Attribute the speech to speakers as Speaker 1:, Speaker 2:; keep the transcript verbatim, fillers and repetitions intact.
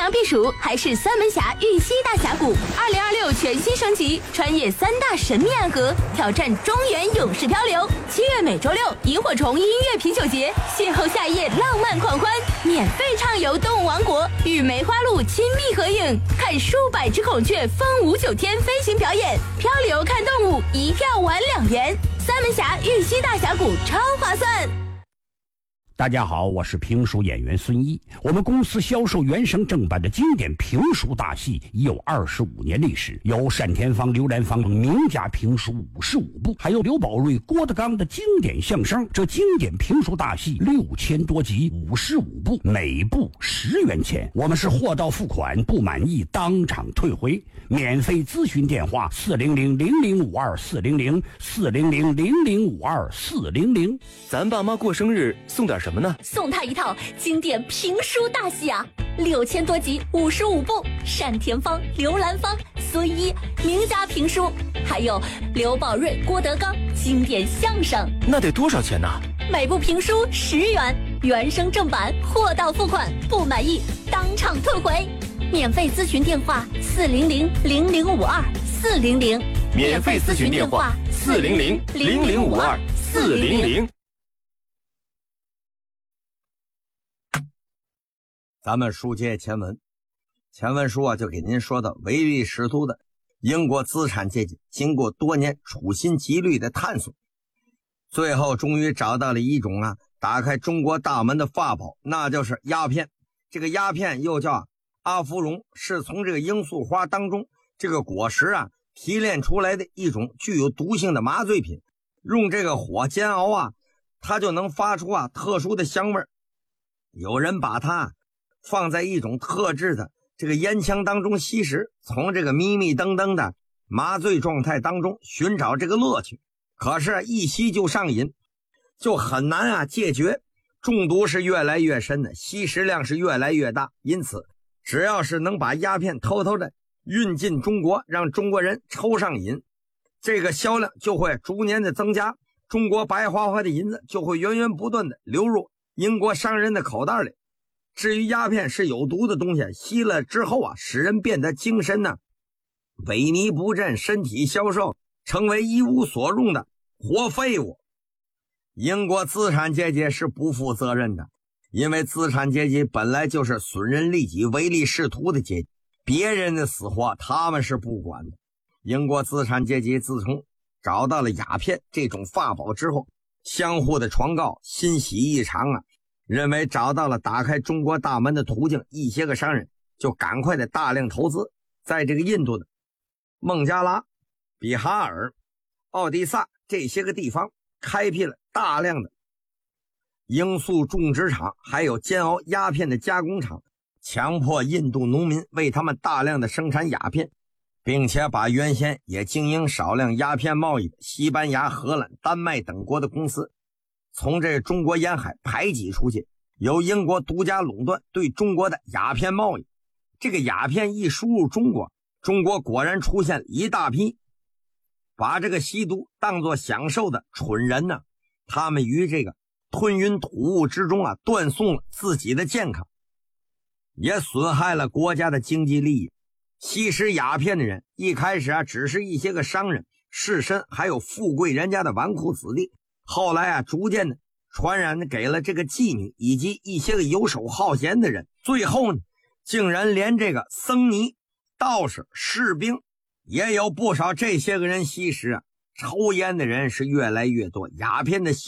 Speaker 1: 阳避暑还是三门峡玉溪大峡谷？二零二六全新升级，穿越三大神秘暗河，挑战中原勇士漂流。七月每周六，萤火虫音乐啤酒节，邂逅夏夜浪漫狂欢，免费畅游动物王国，与梅花鹿亲密合影，看数百只孔雀风舞九天飞行表演，漂流看动物，一票玩两元。三门峡玉溪大峡谷超划算。
Speaker 2: 大家好，我是评书演员孙一。我们公司销售原声正版的经典评书大戏已有二十五年历史，有单田芳、刘兰芳等名家评书五十五部，还有刘宝瑞、郭德纲的经典相声。这经典评书大戏六千多集，五十五部，每部十元钱。我们是货到付款，不满意当场退回。免费咨询电话：四零零零零五二四零零四零零零零五二四零零。
Speaker 3: 咱爸妈过生日送点什么呢？
Speaker 4: 送他一套经典评书大戏啊，六千多集，五十五部，单田芳、刘兰芳、孙一名家评书，还有刘宝瑞、郭德纲经典相声。
Speaker 3: 那得多少钱呢？
Speaker 4: 每部评书十元，原声正版，货到付款，不满意当场退回。免费咨询电话：四零零零零五二四零零。
Speaker 3: 免费咨询电话：四零零零零五二四零零。
Speaker 5: 咱们书接前文，前文书啊就给您说到唯利是图的英国资产阶级经过多年处心积虑的探索，最后终于找到了一种啊打开中国大门的法宝，那就是鸦片。这个鸦片又叫阿芙蓉，是从这个罂粟花当中这个果实啊提炼出来的一种具有毒性的麻醉品，用这个火煎熬啊，它就能发出啊特殊的香味。有人把它放在一种特制的这个烟枪当中吸食，从这个迷迷瞪瞪的麻醉状态当中寻找这个乐趣，可是一吸就上瘾，就很难啊戒绝，中毒是越来越深的，吸食量是越来越大。因此只要是能把鸦片偷偷的运进中国，让中国人抽上瘾，这个销量就会逐年的增加，中国白花花的银子就会源源不断的流入英国商人的口袋里。至于鸦片是有毒的东西，吸了之后啊，使人变得精神呢萎靡不振，身体消瘦，成为一无所用的活废物。英国资产阶级是不负责任的，因为资产阶级本来就是损人利己、唯利是图的阶级，别人的死活他们是不管的。英国资产阶级自从找到了鸦片这种法宝之后，相互的传告，欣喜异常啊，认为找到了打开中国大门的途径，一些个商人就赶快的大量投资，在这个印度的孟加拉、比哈尔、奥迪萨这些个地方开辟了大量的罂粟种植场，还有煎熬鸦片的加工厂，强迫印度农民为他们大量的生产鸦片，并且把原先也经营少量鸦片贸易的西班牙、荷兰、丹麦等国的公司从这中国沿海排挤出去，由英国独家垄断对中国的鸦片贸易。这个鸦片一输入中国，中国果然出现一大批把这个吸毒当作享受的蠢人呢，他们于这个吞云吐雾之中啊，断送了自己的健康，也损害了国家的经济利益。吸食鸦片的人一开始啊，只是一些个商人、士绅，还有富贵人家的纨绔子弟，后来啊，逐渐的传染给了这个妓女以及一些个游手好闲的人，最后呢，竟然连这个僧尼、道士、士兵也有不少这些个人吸食啊。抽烟的人是越来越多，鸦片的